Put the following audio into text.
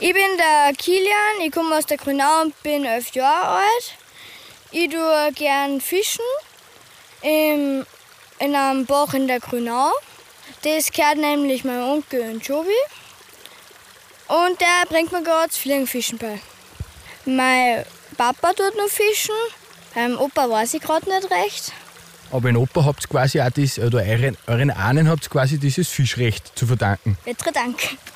Ich bin der Kilian, ich komme aus der Grünau und bin 11 Jahre alt. Ich tue gern fischen in einem Bach in der Grünau. Das gehört nämlich meinem Onkel und Jobi. Und der bringt mir gerade das Fliegenfischen bei. Mein Papa tut noch fischen, beim Opa weiß ich gerade nicht recht. Aber in Opa habt ihr quasi auch das, oder euren Ahnen habt ihr quasi dieses Fischrecht zu verdanken. Bitte Dank.